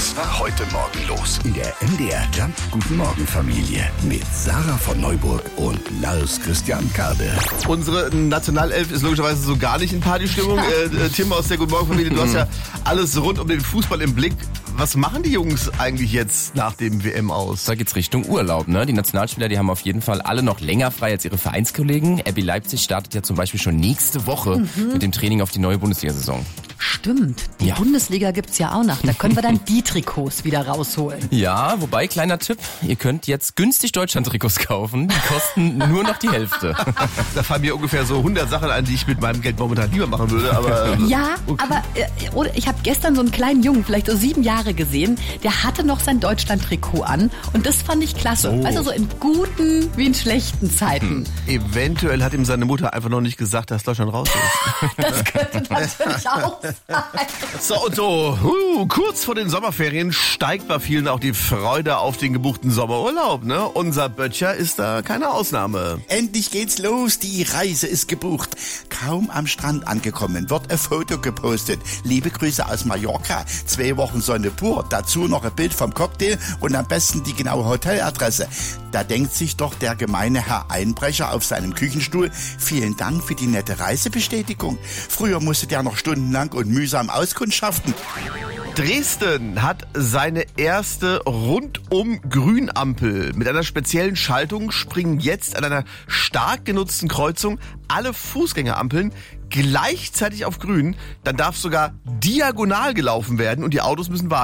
Was war heute Morgen los? In der MDR Jump Guten Morgen Familie mit Sarah von Neuburg und Lars Christian Kade. Unsere Nationalelf ist logischerweise so gar nicht in Partystimmung. Tim aus der Guten Morgen Familie, du hast ja alles rund um den Fußball im Blick. Was machen die Jungs eigentlich jetzt nach dem WM aus? Da geht's Richtung Urlaub, ne? Die Nationalspieler, die haben auf jeden Fall alle noch länger frei als ihre Vereinskollegen. RB Leipzig startet ja zum Beispiel schon nächste Woche mit dem Training auf die neue Bundesliga-Saison. Stimmt, die Bundesliga gibt's ja auch noch. Da können wir dann die Trikots wieder rausholen. Ja, wobei, kleiner Tipp, ihr könnt jetzt günstig Deutschland-Trikots kaufen. Die kosten nur noch die Hälfte. Da fallen mir ungefähr so 100 Sachen ein, die ich mit meinem Geld momentan lieber machen würde. Aber ja, okay. aber ich habe gestern so einen kleinen Jungen, vielleicht so 7 Jahre gesehen, der hatte noch sein Deutschland-Trikot an und das fand ich klasse. Oh. Also so in guten wie in schlechten Zeiten. Eventuell hat ihm seine Mutter einfach noch nicht gesagt, dass Deutschland raus ist. Das könnte natürlich auch sein. So und so, kurz vor den Sommerferien steigt bei vielen auch die Freude auf den gebuchten Sommerurlaub, ne? Unser Böttcher ist da keine Ausnahme. Endlich geht's los, die Reise ist gebucht. Kaum am Strand angekommen, wird ein Foto gepostet. Liebe Grüße aus Mallorca, 2 Wochen Sonne pur, dazu noch ein Bild vom Cocktail und am besten die genaue Hoteladresse. Da denkt sich doch der gemeine Herr Einbrecher auf seinem Küchenstuhl, vielen Dank für die nette Reisebestätigung. Früher musste der noch stundenlang und mühsam auskundschaften. Dresden hat seine erste Rundum-Grünampel. Mit einer speziellen Schaltung springen jetzt an einer stark genutzten Kreuzung alle Fußgängerampeln gleichzeitig auf grün. Dann darf sogar diagonal gelaufen werden und die Autos müssen warten.